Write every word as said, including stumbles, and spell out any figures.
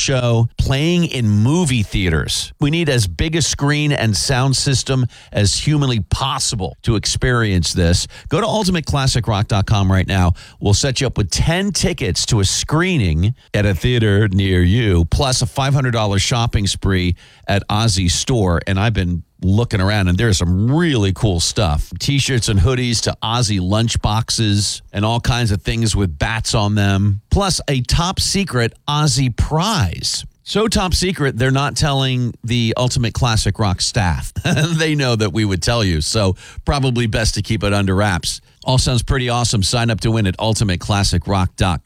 show playing in movie theaters. We need as big a screen and sound system as humanly possible to experience this. Go to ultimate classic rock dot com right now. We'll set you up with ten tickets to a screening at a theater near you, plus a five hundred dollars shopping spree at Ozzy's store. And I've been looking around, and there's some really cool stuff. T-shirts and hoodies to Ozzy lunch boxes and all kinds of things with bats on them, plus a top secret Ozzy prize. So top secret, they're not telling the Ultimate Classic Rock staff. They know that we would tell you, so probably best to keep it under wraps. All sounds pretty awesome. Sign up to win at ultimate classic rock dot com.